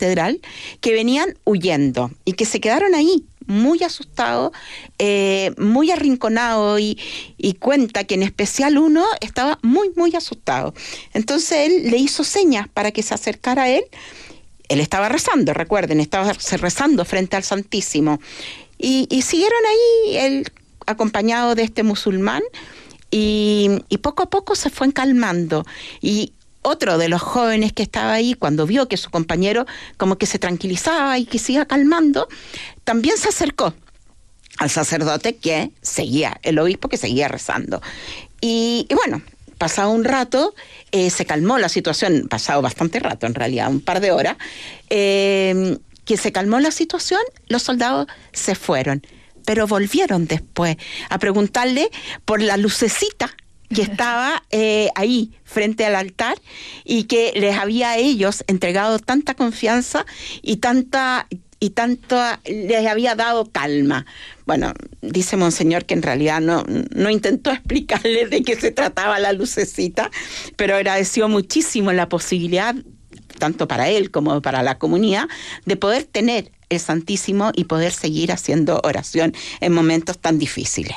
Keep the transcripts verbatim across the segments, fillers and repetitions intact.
catedral, que venían huyendo y que se quedaron ahí, muy asustados, eh, muy arrinconados, y, y cuenta que en especial uno estaba muy, muy asustado. Entonces él le hizo señas para que se acercara a él. Él estaba rezando, recuerden, estaba rezando frente al Santísimo. Y, y siguieron ahí, él acompañado de este musulmán, y, y poco a poco se fue calmando. Y otro de los jóvenes que estaba ahí, cuando vio que su compañero como que se tranquilizaba y que se iba calmando, también se acercó al sacerdote que seguía, el obispo que seguía rezando. Y, y bueno, pasado un rato, eh, se calmó la situación, pasado bastante rato en realidad, un par de horas, eh, que se calmó la situación, los soldados se fueron, pero volvieron después a preguntarle por la lucecita que estaba eh, ahí frente al altar y que les había a ellos entregado tanta confianza y tanta y tanto les había dado calma. Bueno, dice Monseñor que en realidad no, no intentó explicarles de qué se trataba la lucecita, pero agradeció muchísimo la posibilidad, tanto para él como para la comunidad, de poder tener el Santísimo y poder seguir haciendo oración en momentos tan difíciles.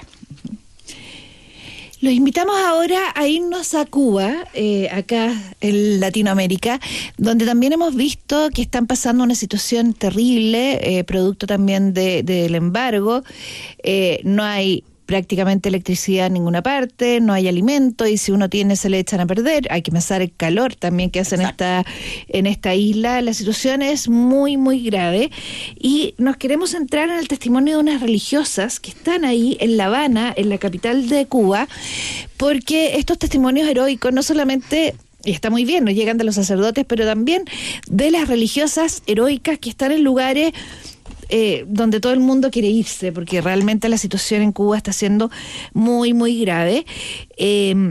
Los invitamos ahora a irnos a Cuba, eh, acá en Latinoamérica, donde también hemos visto que están pasando una situación terrible, eh, producto también de, del embargo. Eh, no hay prácticamente electricidad en ninguna parte, no hay alimento, y si uno tiene se le echan a perder. Hay que pensar el calor también que hace en esta, en esta isla. La situación es muy, muy grave, y nos queremos centrar en el testimonio de unas religiosas que están ahí en La Habana, en la capital de Cuba, porque estos testimonios heroicos no solamente... Y está muy bien, nos llegan de los sacerdotes, pero también de las religiosas heroicas que están en lugares eh, donde todo el mundo quiere irse, porque realmente la situación en Cuba está siendo muy, muy grave. Eh,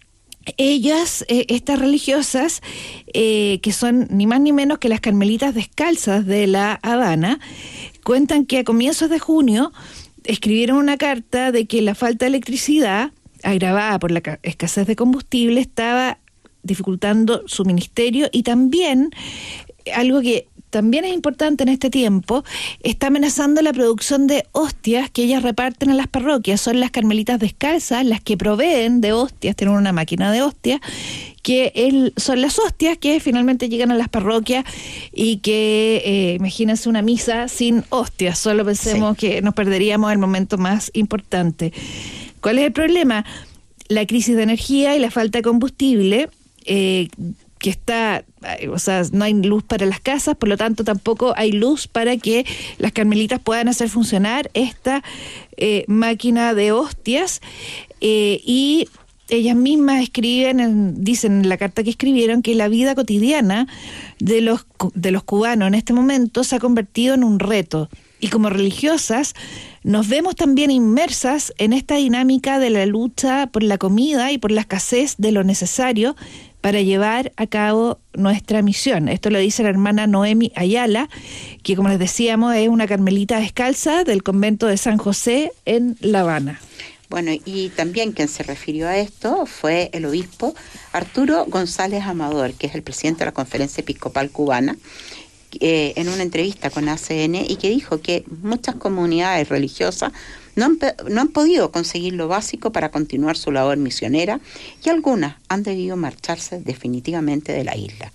ellas, eh, estas religiosas, eh, que son ni más ni menos que las Carmelitas Descalzas de La Habana, cuentan que a comienzos de junio escribieron una carta de que la falta de electricidad, agravada por la escasez de combustible, estaba dificultando su ministerio, y también, algo que también es importante en este tiempo, está amenazando la producción de hostias que ellas reparten a las parroquias. Son las Carmelitas Descalzas las que proveen de hostias, tienen una máquina de hostias, que el, son las hostias que finalmente llegan a las parroquias, y que, eh, imagínense una misa sin hostias, solo pensemos sí. que nos perderíamos el momento más importante. ¿Cuál es el problema? La crisis de energía y la falta de combustible, eh, que está, o sea, no hay luz para las casas, por lo tanto tampoco hay luz para que las carmelitas puedan hacer funcionar esta eh, máquina de hostias, eh, y ellas mismas escriben, en, dicen en la carta que escribieron, que la vida cotidiana de los, de los cubanos en este momento se ha convertido en un reto. Y como religiosas nos vemos también inmersas en esta dinámica de la lucha por la comida y por la escasez de lo necesario para llevar a cabo nuestra misión. Esto lo dice la hermana Noemi Ayala, que, como les decíamos, es una carmelita descalza del convento de San José en La Habana. Bueno, y también quien se refirió a esto fue el obispo Arturo González Amador, que es el presidente de la Conferencia Episcopal Cubana, eh, en una entrevista con A C N, y que dijo que muchas comunidades religiosas no han, no han podido conseguir lo básico para continuar su labor misionera, y algunas han debido marcharse definitivamente de la isla.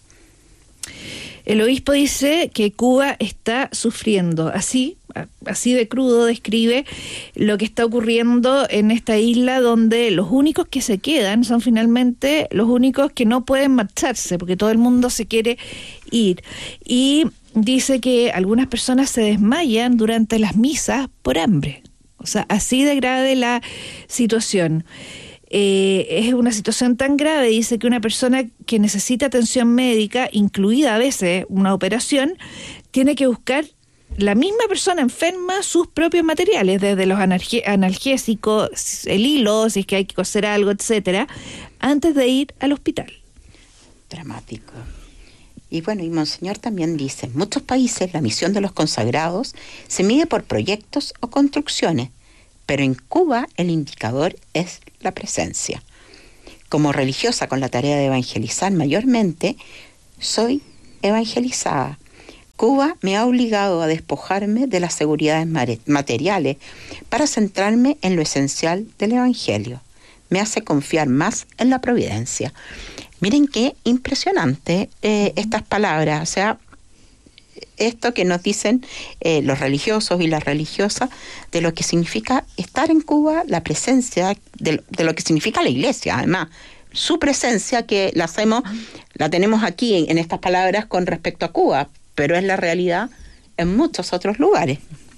El obispo dice que Cuba está sufriendo, así, así de crudo describe lo que está ocurriendo en esta isla, donde los únicos que se quedan son finalmente los únicos que no pueden marcharse, porque todo el mundo se quiere ir. Y dice que algunas personas se desmayan durante las misas por hambre. O sea, así de grave la situación. Eh, es una situación tan grave, dice, que una persona que necesita atención médica, incluida a veces una operación, tiene que buscar la misma persona enferma sus propios materiales, desde los analge- analgésicos, el hilo, si es que hay que coser algo, etcétera, antes de ir al hospital. Dramático. Y bueno, y Monseñor también dice, en muchos países la misión de los consagrados se mide por proyectos o construcciones, pero en Cuba el indicador es la presencia. Como religiosa con la tarea de evangelizar mayormente, soy evangelizada. Cuba me ha obligado a despojarme de las seguridades materiales para centrarme en lo esencial del Evangelio. Me hace confiar más en la providencia. Miren qué impresionante eh, estas palabras, o sea, esto que nos dicen eh, los religiosos y las religiosas de lo que significa estar en Cuba, la presencia de, de lo que significa la Iglesia, además, su presencia que la hacemos, la tenemos aquí en, en estas palabras con respecto a Cuba, pero es la realidad en muchos otros lugares.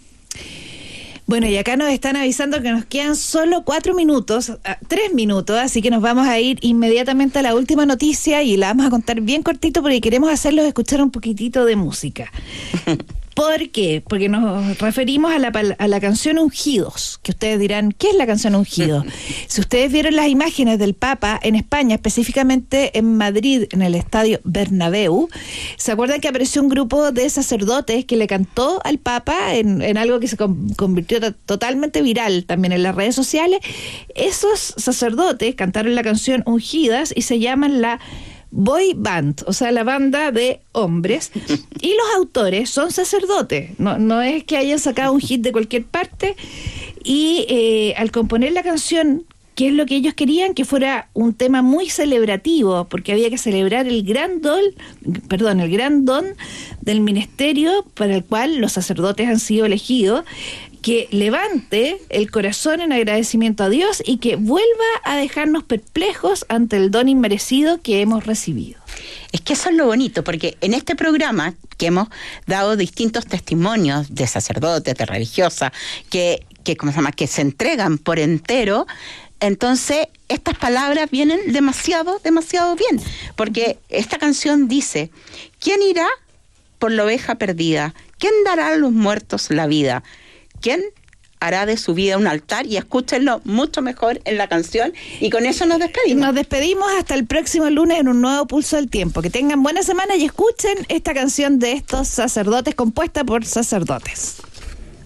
Bueno, y acá nos están avisando que nos quedan solo cuatro minutos, tres minutos, así que nos vamos a ir inmediatamente a la última noticia y la vamos a contar bien cortito porque queremos hacerlos escuchar un poquitito de música. ¿Por qué? Porque nos referimos a la, a la canción Ungidos, que ustedes dirán, ¿qué es la canción Ungidos? Si ustedes vieron las imágenes del Papa en España, específicamente en Madrid, en el estadio Bernabéu, ¿se acuerdan que apareció un grupo de sacerdotes que le cantó al Papa en, en algo que se com- convirtió to- totalmente viral también en las redes sociales? Esos sacerdotes cantaron la canción Ungidas y se llaman la boy band, o sea, la banda de hombres, y los autores son sacerdotes, no, no es que hayan sacado un hit de cualquier parte, y eh, al componer la canción, ¿qué es lo que ellos querían? Que fuera un tema muy celebrativo, porque había que celebrar el gran don, perdón, el gran don del ministerio para el cual los sacerdotes han sido elegidos, que levante el corazón en agradecimiento a Dios y que vuelva a dejarnos perplejos ante el don inmerecido que hemos recibido. Es que eso es lo bonito, porque en este programa que hemos dado distintos testimonios de sacerdotes, de religiosas, que, que, ¿cómo se llama?, que se entregan por entero, entonces estas palabras vienen demasiado, demasiado bien, porque esta canción dice, ¿quién irá por la oveja perdida? ¿Quién dará a los muertos la vida? ¿Quién hará de su vida un altar? Y escúchenlo mucho mejor en la canción. Y con eso nos despedimos. Nos despedimos hasta el próximo lunes en un nuevo Pulso del Tiempo. Que tengan buena semana y escuchen esta canción de estos sacerdotes compuesta por sacerdotes.